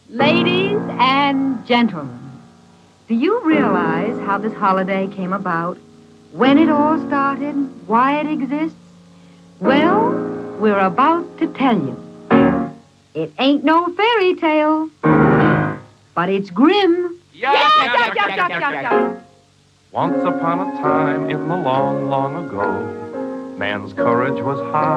Ladies and gentlemen, do you realize how this holiday came about? When it all started? Why it exists? Well, we're about to tell you. It ain't no fairy tale, but it's grim. Once upon a time in the long, long ago, man's courage was high.